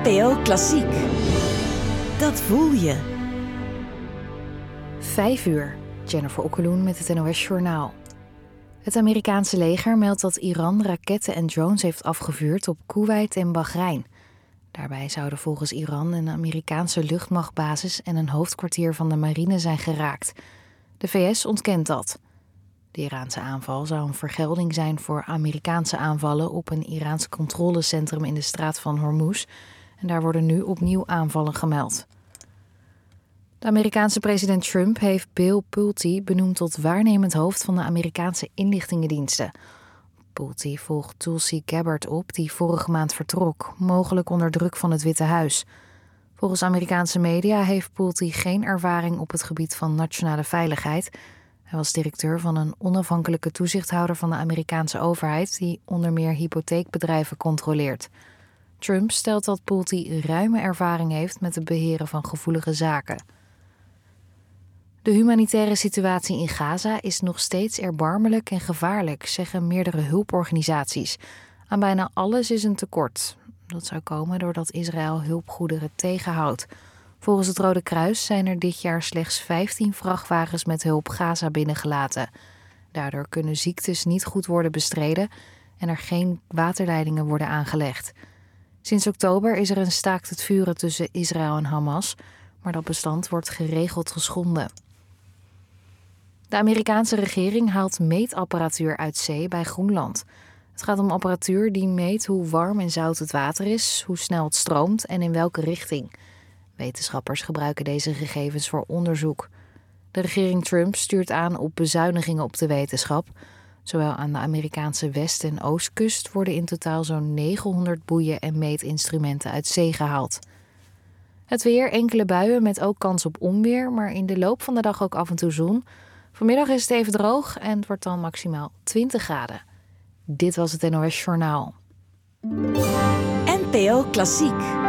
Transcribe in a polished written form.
NPO Klassiek. Dat voel je. 5:00. Jennifer Okkeloen met het NOS-journaal. Het Amerikaanse leger meldt dat Iran raketten en drones heeft afgevuurd op Koeweit en Bahrein. Daarbij zouden volgens Iran een Amerikaanse luchtmachtbasis en een hoofdkwartier van de marine zijn geraakt. De VS ontkent dat. De Iraanse aanval zou een vergelding zijn voor Amerikaanse aanvallen op een Iraans controlecentrum in de straat van Hormuz. En daar worden nu opnieuw aanvallen gemeld. De Amerikaanse president Trump heeft Bill Pulte benoemd tot waarnemend hoofd van de Amerikaanse inlichtingendiensten. Pulte volgt Tulsi Gabbard op, die vorige maand vertrok, mogelijk onder druk van het Witte Huis. Volgens Amerikaanse media heeft Pulte geen ervaring op het gebied van nationale veiligheid. Hij was directeur van een onafhankelijke toezichthouder van de Amerikaanse overheid, die onder meer hypotheekbedrijven controleert. Trump stelt dat Pulte ruime ervaring heeft met het beheren van gevoelige zaken. De humanitaire situatie in Gaza is nog steeds erbarmelijk en gevaarlijk, zeggen meerdere hulporganisaties. Aan bijna alles is een tekort. Dat zou komen doordat Israël hulpgoederen tegenhoudt. Volgens het Rode Kruis zijn er dit jaar slechts 15 vrachtwagens met hulp Gaza binnengelaten. Daardoor kunnen ziektes niet goed worden bestreden en er geen waterleidingen worden aangelegd. Sinds oktober is er een staakt het vuren tussen Israël en Hamas, maar dat bestand wordt geregeld geschonden. De Amerikaanse regering haalt meetapparatuur uit zee bij Groenland. Het gaat om apparatuur die meet hoe warm en zout het water is, hoe snel het stroomt en in welke richting. Wetenschappers gebruiken deze gegevens voor onderzoek. De regering Trump stuurt aan op bezuinigingen op de wetenschap. Zowel aan de Amerikaanse west- en oostkust worden in totaal zo'n 900 boeien en meetinstrumenten uit zee gehaald. Het weer, enkele buien met ook kans op onweer, maar in de loop van de dag ook af en toe zon. Vanmiddag is het even droog en het wordt dan maximaal 20 graden. Dit was het NOS Journaal. NPO Klassiek.